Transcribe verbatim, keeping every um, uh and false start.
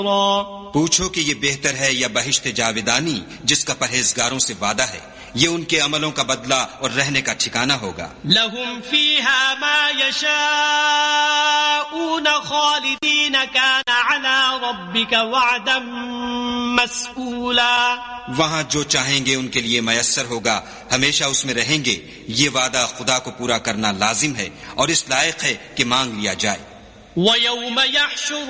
पूछो कि ये बेहतर है या बहिश्त जाविदानी जिसका परहेजगारों से वादा है, ये उनके अमलों का बदला और रहने का ठिकाना होगा। लहुम फीहा मा यशाऊन खालिदीन कान अला रब्बिका वअदन मस्ऊला। वहाँ जो चाहेंगे उनके लिए मयस्सर होगा, हमेशा उसमें रहेंगे। ये वादा खुदा को पूरा करना लाजिम है और इस लायक है कि मांग लिया जाए। वयौम यहशुर